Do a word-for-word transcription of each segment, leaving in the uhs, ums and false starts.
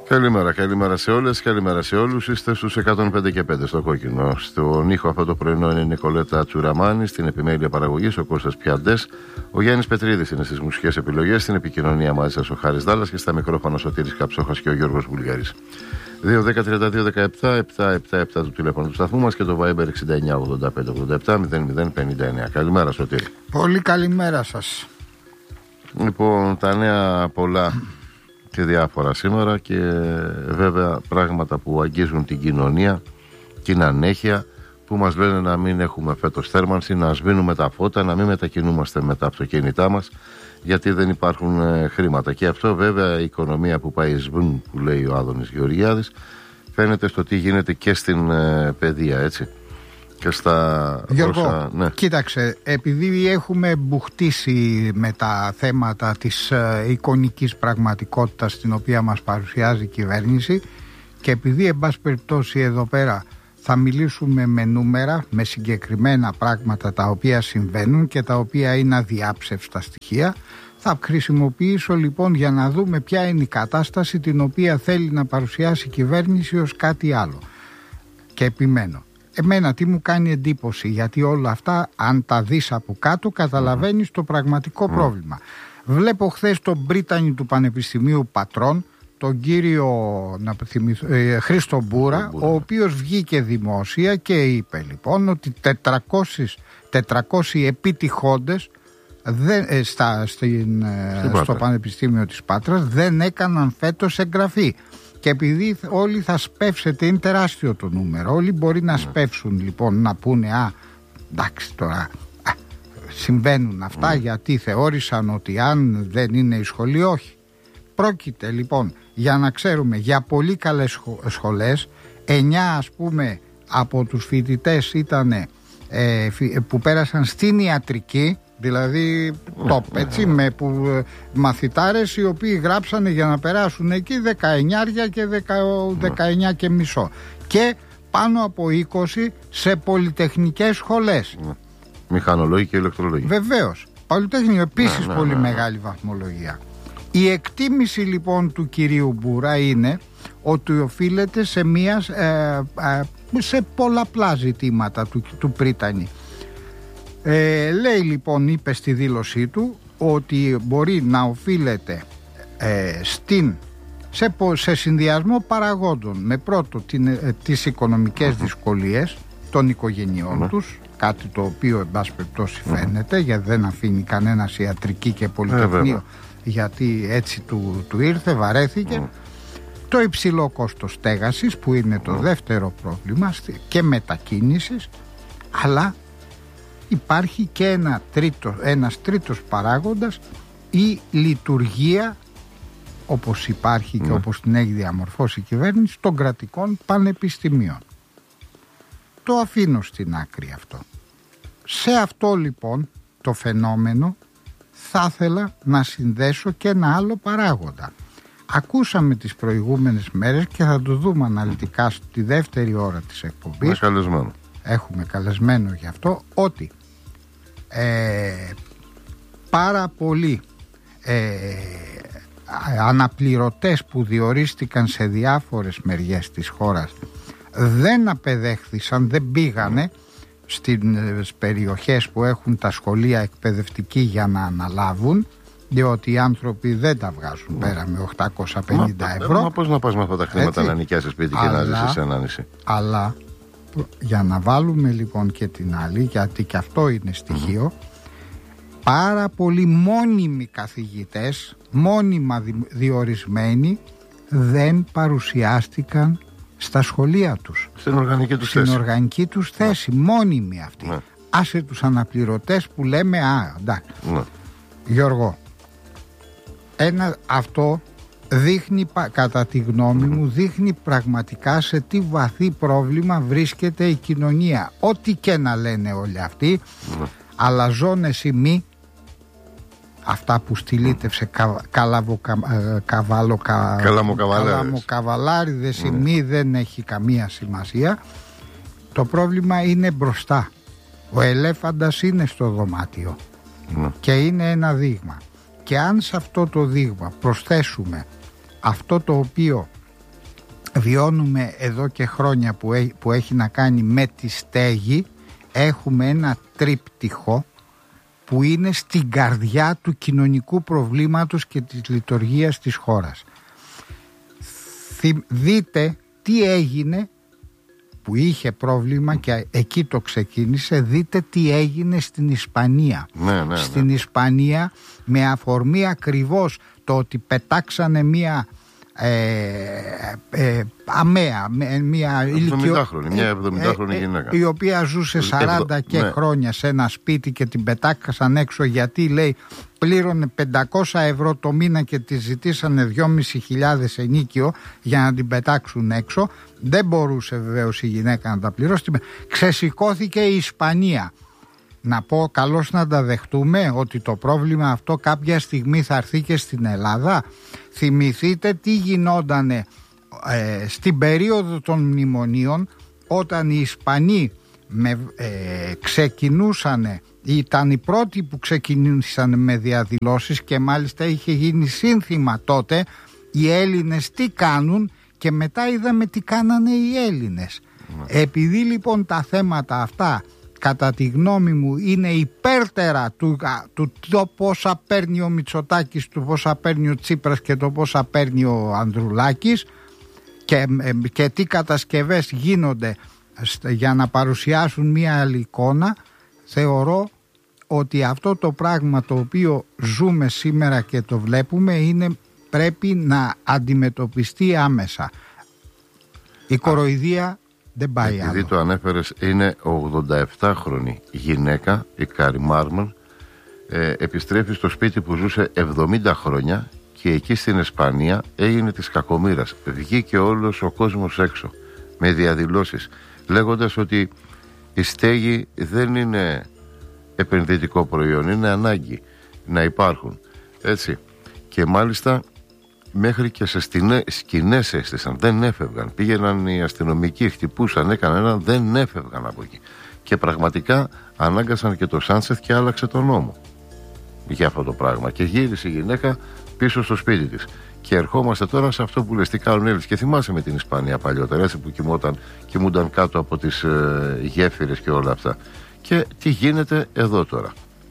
Καλημέρα, καλημέρα σε όλες, καλημέρα σε όλους. Είστε στους εκατόν πέντε και πέντε στο κόκκινο. Στον ήχο αυτό το πρωινό είναι η Νικολέτα Τσουραμάνη, στην επιμέλεια παραγωγής ο Κώστας Πιαντές, ο Γιάννης Πετρίδης είναι στις μουσικές επιλογές, στην επικοινωνία μαζί σας ο Χάρης Δάλλας και στα μικρόφωνα Σωτήρης Καψόχας και ο Γιώργος Βουλγαρής. δύο δέκα τριάντα δύο δεκαεπτά επτά επτά επτά του τηλέφωνο του σταθμού μας και το Viber εξήντα εννιά ογδόντα πέντε ογδόντα επτά μηδέν μηδέν πενήντα εννιά. Καλημέρα, Σωτήρη. Πολύ καλημέρα σας. Λοιπόν, τα νέα πολλά και διάφορα σήμερα και βέβαια πράγματα που αγγίζουν την κοινωνία, την ανέχεια, που μας λένε να μην έχουμε φέτος θέρμανση, να σβήνουμε τα φώτα, να μην μετακινούμαστε με τα αυτοκίνητά μας γιατί δεν υπάρχουν ε, χρήματα. Και αυτό βέβαια η οικονομία που πάει σβούν, που λέει ο Άδωνης Γεωργιάδης, φαίνεται στο τι γίνεται και στην ε, παιδεία, έτσι. Και στα Γιώργο, όσα, ναι. Κοίταξε, επειδή έχουμε μπουχτίσει με τα θέματα της ε, εικονικής πραγματικότητας την οποία μας παρουσιάζει η κυβέρνηση και επειδή εν πάση περιπτώσει εδώ πέρα θα μιλήσουμε με νούμερα, με συγκεκριμένα πράγματα τα οποία συμβαίνουν και τα οποία είναι αδιάψευστα στοιχεία, θα χρησιμοποιήσω λοιπόν για να δούμε ποια είναι η κατάσταση την οποία θέλει να παρουσιάσει η κυβέρνηση ως κάτι άλλο. Και επιμένω. Εμένα τι μου κάνει εντύπωση, γιατί όλα αυτά αν τα δεις από κάτω καταλαβαίνεις το πραγματικό πρόβλημα. Βλέπω χθες τον πρίτανη του Πανεπιστημίου Πατρών, τον κύριο να θυμηθώ, ε, Χρήστο Μπούρα, ο οποίος βγήκε δημόσια και είπε λοιπόν ότι τετρακόσιοι επιτυχώντες δεν, ε, στα, στην, ε, στο Πανεπιστήμιο της Πάτρας δεν έκαναν φέτος εγγραφή. Και επειδή όλοι θα σπεύσετε, είναι τεράστιο το νούμερο, όλοι μπορεί να σπεύσουν λοιπόν να πούνε α, εντάξει τώρα α, συμβαίνουν αυτά mm. γιατί θεώρησαν ότι αν δεν είναι η σχολή, όχι. Πρόκειται λοιπόν για να ξέρουμε για πολύ καλές σχο, σχολές, εννιά ας πούμε από τους φοιτητές ήταν ε, που πέρασαν στην ιατρική, δηλαδή top, έτσι, με που, μαθητάρες οι οποίοι γράψανε για να περάσουν εκεί δεκαεννιά και δεκαεννιά και μισό και πάνω από είκοσι σε πολυτεχνικές σχολές. Μηχανολόγοι και ηλεκτρολόγοι. Βεβαίως, πολυτεχνείο επίσης ναι, ναι, πολύ ναι, ναι. μεγάλη βαθμολογία. Η εκτίμηση λοιπόν του κυρίου Μπούρα είναι ότι οφείλεται σε, μια, ε, ε, σε πολλαπλά ζητήματα του, του πρίτανη. Ε, λέει λοιπόν, είπε στη δήλωσή του ότι μπορεί να οφείλεται ε, στην, σε, σε συνδυασμό παραγόντων, με πρώτο την, ε, τις οικονομικές uh-huh. δυσκολίες των οικογενειών uh-huh. τους, κάτι το οποίο εν πάση περιπτώσει φαίνεται, uh-huh. γιατί δεν αφήνει κανένας ιατρική και πολυτεχνείο uh-huh. γιατί έτσι του, του ήρθε, βαρέθηκε. Uh-huh. Το υψηλό κόστος στέγασης που είναι το uh-huh. δεύτερο πρόβλημα και μετακίνησης, αλλά υπάρχει και ένα τρίτο, ένας τρίτος παράγοντας, η λειτουργία όπως υπάρχει και mm. όπως την έχει διαμορφώσει η κυβέρνηση των κρατικών πανεπιστημίων. Το αφήνω στην άκρη αυτό. Σε αυτό λοιπόν το φαινόμενο θα ήθελα να συνδέσω και ένα άλλο παράγοντα. Ακούσαμε τις προηγούμενες μέρες και θα το δούμε αναλυτικά στη δεύτερη ώρα της εκπομπής. Με καλεσμένο. Έχουμε καλεσμένο γι' αυτό, ότι ε, πάρα πολλοί ε, αναπληρωτές που διορίστηκαν σε διάφορες μεριές της χώρας δεν απεδέχθησαν, δεν πήγανε στις περιοχές που έχουν τα σχολεία εκπαιδευτική για να αναλάβουν, διότι οι άνθρωποι δεν τα βγάζουν πέρα με οκτακόσια πενήντα μα, ευρώ. Μα πώς να πας με αυτά τα χρήματα να νοικιάσεις σπίτι και να ζήσεις σε ένα νησί. Αλλά για να βάλουμε λοιπόν και την άλλη, γιατί και αυτό είναι στοιχείο, mm-hmm. πάρα πολλοί μόνιμοι καθηγητές, μόνιμα διορισμένοι, δεν παρουσιάστηκαν στα σχολεία τους. Στην οργανική τους Στην θέση. οργανική τους θέση, yeah. μόνιμοι αυτοί. Yeah. Άσε τους αναπληρωτές που λέμε, α, εντάξει. Yeah. Γιώργο, ένα αυτό δείχνει, κατά τη γνώμη μου, δείχνει πραγματικά σε τι βαθύ πρόβλημα βρίσκεται η κοινωνία. Ό,τι και να λένε όλοι αυτοί, mm. αλλά ζώνες ή μη, αυτά που στυλίτευσε κα, καλαβο, κα, καβάλο, κα, καλαμοκαβαλάριδες ή μη, δεν έχει καμία σημασία. Το πρόβλημα είναι μπροστά. Ο ελέφαντας είναι στο δωμάτιο mm. και είναι ένα δείγμα. Και αν σε αυτό το δείγμα προσθέσουμε αυτό το οποίο βιώνουμε εδώ και χρόνια που έχει, που έχει να κάνει με τη στέγη. Έχουμε ένα τρίπτυχο που είναι στην καρδιά του κοινωνικού προβλήματος και της λειτουργίας της χώρας. Δείτε τι έγινε, που είχε πρόβλημα και εκεί το ξεκίνησε. Δείτε τι έγινε στην Ισπανία. Ναι, ναι, στην ναι. Ισπανία, με αφορμή ακριβώς το ότι πετάξανε μία ε, ε, αμαία, μία εβδομηντάχρονη, μια εβδομηντάχρονη γυναίκα, η οποία ζούσε σαράντα και ναι. χρόνια σε ένα σπίτι και την πετάξαν έξω γιατί, λέει, πλήρωνε πεντακόσια ευρώ το μήνα και τη ζητήσανε δυόμισι χιλιάδες ενίκιο για να την πετάξουν έξω. Δεν μπορούσε βεβαίως η γυναίκα να τα πληρώσει. Ξεσηκώθηκε η Ισπανία. Να πω, καλώς να τα δεχτούμε ότι το πρόβλημα αυτό κάποια στιγμή θα έρθει και στην Ελλάδα. Θυμηθείτε τι γινότανε ε, στην περίοδο των μνημονίων, όταν οι Ισπανοί με, ε, ξεκινούσανε, ήταν οι πρώτοι που ξεκινήσαν με διαδηλώσεις και μάλιστα είχε γίνει σύνθημα τότε οι Έλληνες τι κάνουν, και μετά είδαμε τι κάνανε οι Έλληνες. Ναι. Επειδή λοιπόν τα θέματα αυτά κατά τη γνώμη μου είναι υπέρτερα του, του το πόσα παίρνει ο Μητσοτάκης, του πόσα παίρνει ο Τσίπρας και το πόσα παίρνει ο Ανδρουλάκης και, και τι κατασκευές γίνονται για να παρουσιάσουν μία άλλη εικόνα, θεωρώ ότι αυτό το πράγμα το οποίο ζούμε σήμερα και το βλέπουμε είναι, πρέπει να αντιμετωπιστεί άμεσα. Η κοροϊδία δεν πάει άλλο. Επειδή το ανέφερες, είναι ογδονταεπτάχρονη γυναίκα, η Κάρι Μάρμον, ε, επιστρέφει στο σπίτι που ζούσε εβδομήντα χρόνια και εκεί στην Ισπανία έγινε της κακομοίρας. Βγήκε όλος ο κόσμος έξω με διαδηλώσεις, λέγοντας ότι η στέγη δεν είναι επενδυτικό προϊόν, είναι ανάγκη να υπάρχουν, έτσι. Και μάλιστα μέχρι και σε σκηνές έστησαν, δεν έφευγαν. Πήγαιναν οι αστυνομικοί, χτυπούσαν, έκαναν έναν, δεν έφευγαν από εκεί. Και πραγματικά ανάγκασαν και το Σάνσεθ και άλλαξε τον νόμο για αυτό το πράγμα. Και γύρισε η γυναίκα πίσω στο σπίτι της. Και ερχόμαστε τώρα σε αυτό που λες, τι κάνουν οι Έλληνες. Και θυμάσαι με την Ισπανία παλιότερα, έτσι, που κοιμόταν, κοιμούνταν κάτω από τις ε, γέφυρες και όλα αυτά. Και τι γίνεται εδώ τώρα.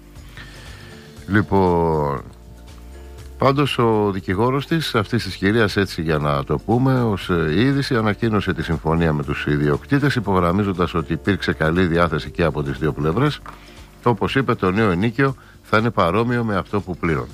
Λοιπόν, πάντως ο δικηγόρος της, αυτής της κυρίας, έτσι για να το πούμε ως είδηση, ανακοίνωσε τη συμφωνία με τους ιδιοκτήτες, υπογραμμίζοντας ότι υπήρξε καλή διάθεση και από τις δύο πλευρές. Όπως είπε, το νέο ενίκιο θα είναι παρόμοιο με αυτό που πλήρωνε.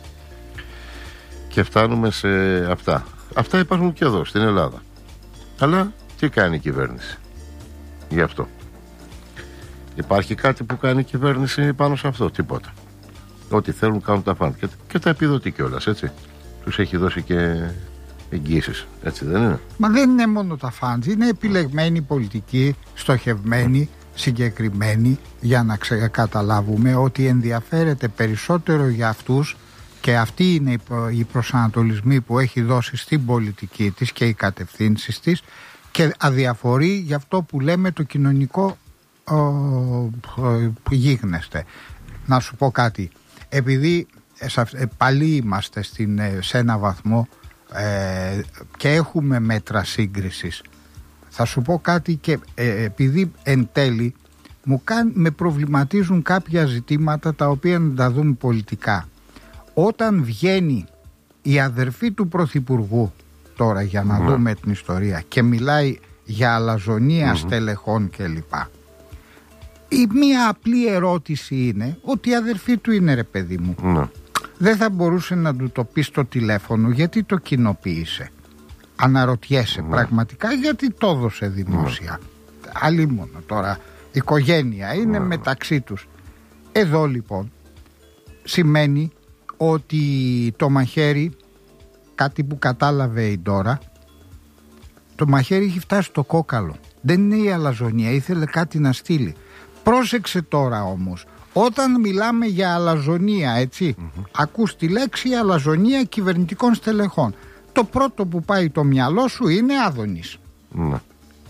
Και φτάνουμε σε αυτά. Αυτά υπάρχουν και εδώ στην Ελλάδα. Αλλά τι κάνει η κυβέρνηση γι' αυτό? Υπάρχει κάτι που κάνει η κυβέρνηση πάνω σε αυτό? Τίποτα. Ό,τι θέλουν κάνουν τα φαντ. Και, και τα επιδοτεί κιόλας, έτσι. Τους έχει δώσει και εγγύησεις, έτσι δεν είναι? Μα δεν είναι μόνο τα φαντ. Είναι επιλεγμένη πολιτική, στοχευμένη, συγκεκριμένη, για να καταλάβουμε ότι ενδιαφέρεται περισσότερο για αυτούς, και αυτοί είναι οι προσανατολισμοί που έχει δώσει στην πολιτική της και οι κατευθύνσεις της, και αδιαφορεί για αυτό που λέμε το κοινωνικό ο, ο, που γίγνεσθε. Να σου πω κάτι, επειδή πάλι είμαστε στην, σε ένα βαθμό ε, και έχουμε μέτρα σύγκρισης, θα σου πω κάτι, και ε, επειδή εν τέλει μου κάν, με προβληματίζουν κάποια ζητήματα τα οποία να τα δούμε πολιτικά. Όταν βγαίνει η αδερφή του Πρωθυπουργού, τώρα για να mm. δούμε την ιστορία, και μιλάει για αλαζονία mm-hmm. στελεχών κλπ. Η μία απλή ερώτηση είναι ότι η αδερφή του είναι, ρε παιδί μου. Mm. Δεν θα μπορούσε να του το πει στο τηλέφωνο? Γιατί το κοινοποίησε? Αναρωτιέσαι mm. πραγματικά γιατί το έδωσε δημόσια? Mm. Αλλήμωνο τώρα, οικογένεια είναι mm. μεταξύ τους. Εδώ λοιπόν σημαίνει ότι το μαχαίρι, κάτι που κατάλαβε η Ντόρα, το μαχαίρι έχει φτάσει στο κόκαλο. Δεν είναι η αλαζονία, ήθελε κάτι να στείλει. Πρόσεξε τώρα όμως, όταν μιλάμε για αλαζονία, έτσι, mm-hmm. ακούς τη λέξη αλαζονία κυβερνητικών στελεχών. Το πρώτο που πάει το μυαλό σου είναι Άδωνης. Mm.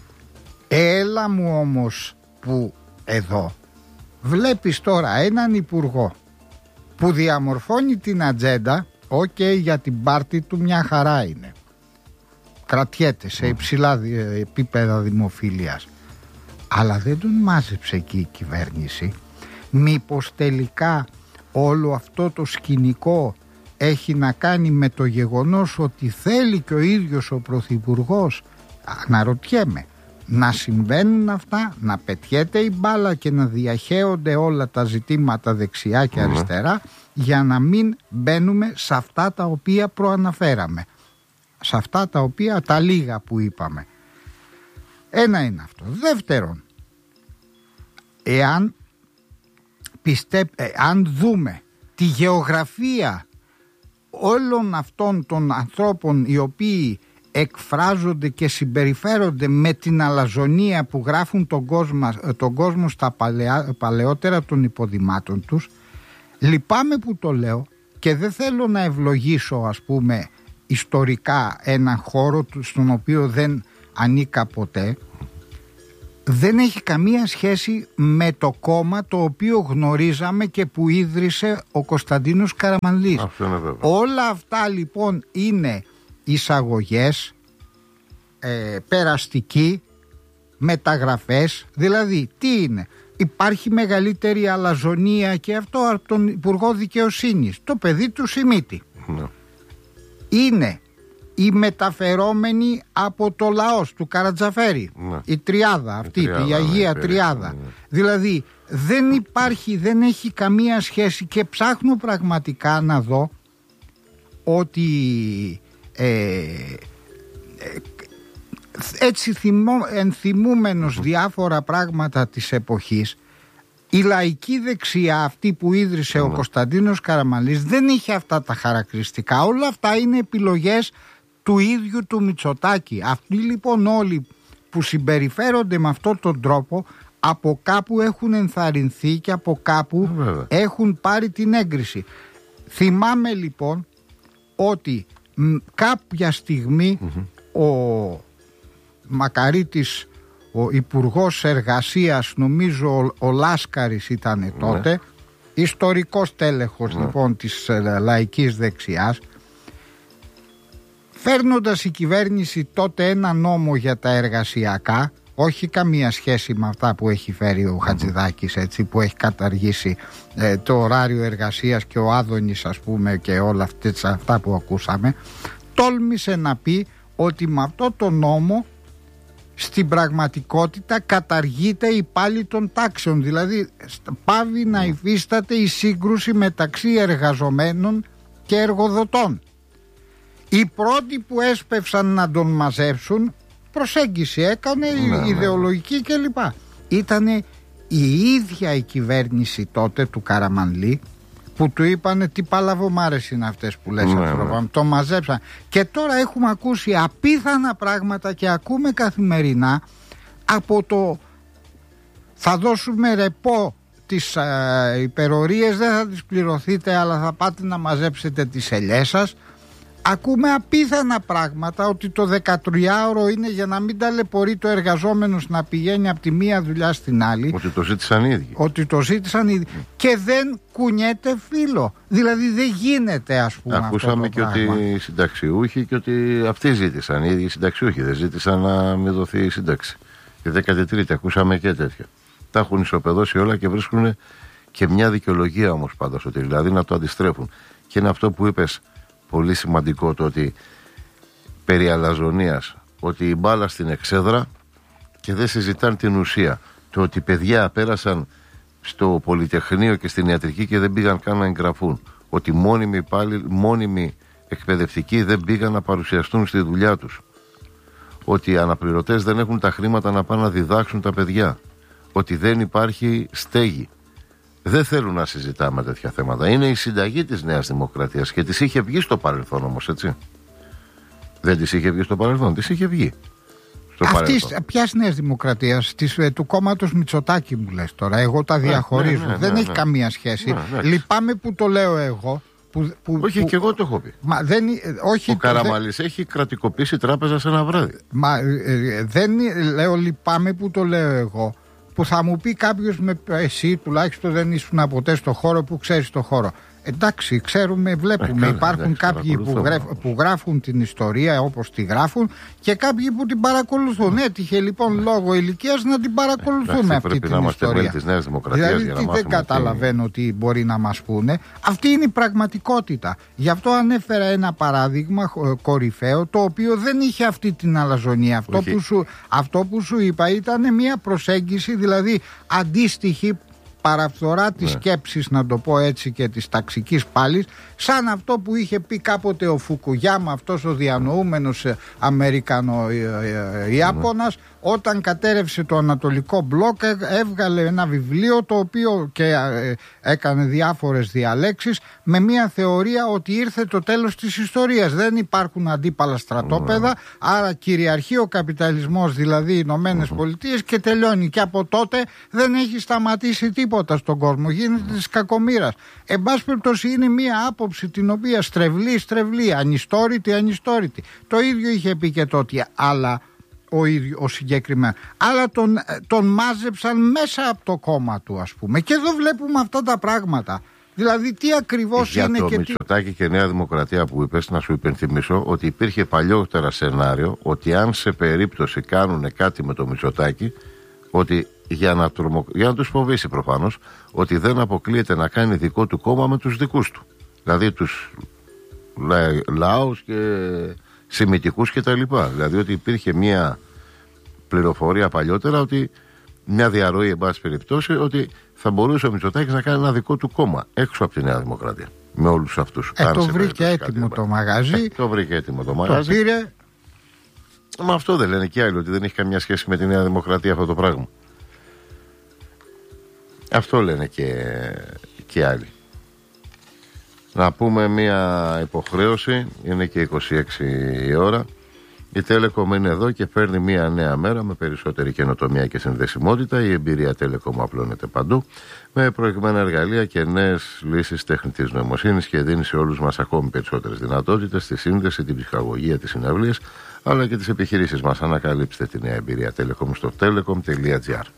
Έλα μου όμως που εδώ βλέπεις τώρα έναν υπουργό που διαμορφώνει την ατζέντα, οκ, okay, για την πάρτη του μια χαρά είναι. κρατιέται σε υψηλά επίπεδα δημοφιλίας, αλλά δεν τον μάζεψε εκεί η κυβέρνηση. Μήπως τελικά όλο αυτό το σκηνικό έχει να κάνει με το γεγονός ότι θέλει και ο ίδιος ο Πρωθυπουργός, αναρωτιέμαι, να συμβαίνουν αυτά, να πετιέται η μπάλα και να διαχέονται όλα τα ζητήματα δεξιά και αριστερά, mm. για να μην μπαίνουμε σε αυτά τα οποία προαναφέραμε, σε αυτά τα οποία τα λίγα που είπαμε. Ένα είναι αυτό. Δεύτερον, εάν πιστε... ε, αν δούμε τη γεωγραφία όλων αυτών των ανθρώπων οι οποίοι εκφράζονται και συμπεριφέρονται με την αλαζονία που γράφουν τον κόσμο, τον κόσμο στα παλαιά, παλαιότερα των υποδημάτων τους, λυπάμαι που το λέω και δεν θέλω να ευλογήσω, ας πούμε, ιστορικά έναν χώρο στον οποίο δεν ανήκα ποτέ. Δεν έχει καμία σχέση με το κόμμα το οποίο γνωρίζαμε και που ίδρυσε ο Κωνσταντίνος Καραμανλής. Όλα αυτά λοιπόν είναι εισαγωγές, ε, περαστικοί, μεταγραφές. Δηλαδή τι είναι? Υπάρχει μεγαλύτερη αλαζονία και αυτό από τον Υπουργό Δικαιοσύνης, το παιδί του Σιμίτη. Ναι. Είναι οι μεταφερόμενοι από το λαός του Καρατζαφέρη, ναι. η τριάδα αυτή, η, τριάδα, η Αγία ναι, Τριάδα. Ναι. Δηλαδή δεν υπάρχει, δεν έχει καμία σχέση και ψάχνω πραγματικά να δω ότι ε, ε, έτσι θυμώ, ενθυμούμενος διάφορα πράγματα της εποχής, η λαϊκή δεξιά αυτή που ίδρυσε ο Κωνσταντίνος Καραμανλής δεν είχε αυτά τα χαρακτηριστικά. Όλα αυτά είναι επιλογές του ίδιου του Μητσοτάκη. Αυτοί λοιπόν όλοι που συμπεριφέρονται με αυτόν τον τρόπο από κάπου έχουν ενθαρρυνθεί και από κάπου Βέβαια. έχουν πάρει την έγκριση. Θυμάμαι λοιπόν ότι μ, κάποια στιγμή mm-hmm. ο Μακαρίτης, ο Υπουργός Εργασίας, νομίζω ο, ο Λάσκαρης ήταν τότε, ναι. ιστορικός τέλεχος ναι. λοιπόν της ε, λαϊκής δεξιάς, φέρνοντας η κυβέρνηση τότε ένα νόμο για τα εργασιακά, όχι καμία σχέση με αυτά που έχει φέρει ο Χατζηδάκης, έτσι, που έχει καταργήσει ε, το ωράριο εργασίας και ο Άδωνης, ας πούμε, και όλα αυτές, αυτά που ακούσαμε, τόλμησε να πει ότι με αυτό το νόμο στην πραγματικότητα καταργείται η πάλη των τάξεων. Δηλαδή πάβει να υφίσταται η σύγκρουση μεταξύ εργαζομένων και εργοδοτών. Οι πρώτοι που έσπευσαν να τον μαζέψουν, προσέγγιση έκανε, ναι, ιδεολογική ναι. κλπ. Ήτανε η ίδια η κυβέρνηση τότε του Καραμανλή που του είπανε τι παλαβομάρες είναι αυτές που λες, ναι, ναι. το μαζέψαν. Και τώρα έχουμε ακούσει απίθανα πράγματα και ακούμε καθημερινά από το θα δώσουμε ρεπό τις ε, υπερορίες, δεν θα τις πληρωθείτε αλλά θα πάτε να μαζέψετε τις ελιές σας. Ακούμε απίθανα πράγματα, ότι το δεκατριάωρο είναι για να μην ταλαιπωρεί το εργαζόμενος να πηγαίνει από τη μία δουλειά στην άλλη. Ότι το ζήτησαν οι ίδιοι. Ότι το ζήτησαν οι ίδιοι. Mm. Και δεν κουνιέται φύλλο. Δηλαδή δεν γίνεται, ας πούμε. Ακούσαμε αυτό το και πράγμα. ότι οι συνταξιούχοι και ότι αυτοί ζήτησαν. Οι ίδιοι συνταξιούχοι δεν ζήτησαν να μην δοθεί η σύνταξη. Η δέκατη τρίτη ακούσαμε και τέτοια. Τα έχουν ισοπεδώσει όλα και βρίσκουν και μια δικαιολογία όμως πάντως, ότι δηλαδή να το αντιστρέφουν. Και είναι αυτό που είπες. Πολύ σημαντικό, το ότι περί αλαζονίας, ότι η μπάλα στην εξέδρα και δεν συζητάνε την ουσία. Το ότι παιδιά πέρασαν στο Πολυτεχνείο και στην ιατρική και δεν πήγαν καν να εγγραφούν. Ότι μόνιμοι, πάλι, μόνιμοι εκπαιδευτικοί δεν πήγαν να παρουσιαστούν στη δουλειά τους. Ότι οι αναπληρωτές δεν έχουν τα χρήματα να πάνε να διδάξουν τα παιδιά. Ότι δεν υπάρχει στέγη. Δεν θέλουν να συζητάμε τέτοια θέματα. Είναι η συνταγή της Νέας Δημοκρατίας και της είχε βγει στο παρελθόν όμως, έτσι. Δεν της είχε βγει στο παρελθόν, της είχε βγει στο Αυτής, ποιας Νέας Δημοκρατίας? Της, του κόμματος Μητσοτάκη μου λες τώρα. Εγώ τα διαχωρίζω. Ναι, ναι, ναι, δεν ναι, έχει ναι. καμία σχέση. Ναι, ναι. Λυπάμαι που το λέω εγώ. Που, που, όχι, που, και εγώ το έχω πει. Μα δεν, όχι, ο Καραμανλής δεν... έχει κρατικοποιήσει τράπεζα σε ένα βράδυ. Μα ε, δεν λέω, λυπάμαι που το λέω εγώ. Που θα μου πει κάποιος, με εσύ τουλάχιστον δεν ήσουν ποτέ στο χώρο, που ξέρεις το χώρο. Εντάξει, ξέρουμε, βλέπουμε. Ε, υπάρχουν εντάξει, κάποιοι που, γράφ, που γράφουν την ιστορία όπως τη γράφουν και κάποιοι που την παρακολουθούν. Mm. Έτυχε λοιπόν λόγω ηλικίας να την παρακολουθούμε ε, αυτή την να ιστορία. Της Νέας Δημοκρατίας δηλαδή για να τι δεν καταλαβαίνω τι... τι μπορεί να μας πούνε. Αυτή είναι η πραγματικότητα. Γι' αυτό ανέφερα ένα παράδειγμα κορυφαίο, το οποίο δεν είχε αυτή την αλαζονία. Αυτό, που σου, αυτό που σου είπα ήταν μια προσέγγιση, δηλαδή αντίστοιχη, παραφθορά της ναι. σκέψης, να το πω έτσι, και της ταξικής πάλης, σαν αυτό που είχε πει κάποτε ο Φουκουγιάμα, αυτός ο διανοούμενος Αμερικανο-Ιάπωνας, ναι. όταν κατέρευσε το Ανατολικό Μπλοκ, έβγαλε ένα βιβλίο το οποίο και έκανε διάφορες διαλέξεις με μια θεωρία ότι ήρθε το τέλος της ιστορίας. Δεν υπάρχουν αντίπαλα στρατόπεδα, mm. άρα κυριαρχεί ο καπιταλισμός, δηλαδή οι Ηνωμένες mm. Πολιτείες, και τελειώνει. Και από τότε δεν έχει σταματήσει τίποτα στον κόσμο. Γίνεται της κακομοίρας. Εν πάση περιπτώσει, είναι μια άποψη την οποία στρεβλή, στρεβλή, ανιστόρητη, ανιστόρητη. Το ίδιο είχε πει και τότε, αλλά ο ίδιο ο συγκεκριμένο. Αλλά τον, τον μάζεψαν μέσα από το κόμμα του, ας πούμε. Και εδώ βλέπουμε αυτά τα πράγματα. Δηλαδή τι ακριβώς για είναι το και τι... Μητσοτάκη και Νέα Δημοκρατία που είπες, να σου υπενθυμίσω ότι υπήρχε παλιότερα σενάριο ότι αν σε περίπτωση κάνουν κάτι με το Μητσοτάκη, ότι για να, τρομο... για να τους φοβήσει προφανώς, ότι δεν αποκλείεται να κάνει δικό του κόμμα με τους δικούς του. Δηλαδή τους λα... λαούς και σημιτικούς και τα λοιπά. Δηλαδή ότι υπήρχε μια πληροφορία παλιότερα, ότι μια διαρροή, εν πάση περιπτώσει, ότι θα μπορούσε ο Μητσοτάκης να κάνει ένα δικό του κόμμα έξω από τη Νέα Δημοκρατία. Με όλους αυτούς. Ε, το βρήκε έτοιμο το μαγαζί. Ε, το βρήκε έτοιμο το μαγαζί. Το πήρε. Μα αυτό δεν λένε και άλλοι, ότι δεν έχει καμιά σχέση με τη Νέα Δημοκρατία αυτό το πράγμα. Αυτό λένε και, και άλλοι. Να πούμε μια υποχρέωση, είναι και είκοσι έξι η ώρα. Η Telecom είναι εδώ και φέρνει μια νέα μέρα με περισσότερη καινοτομία και συνδεσιμότητα. Η εμπειρία Telecom απλώνεται παντού με προηγμένα εργαλεία και νέες λύσεις τεχνητής νοημοσύνης και δίνει σε όλους μας ακόμη περισσότερες δυνατότητες στη σύνδεση, την ψυχαγωγία, τις συναυλίες αλλά και τις επιχειρήσεις μας. Ανακαλύψτε τη νέα εμπειρία Telecom στο telecom τελεία gr.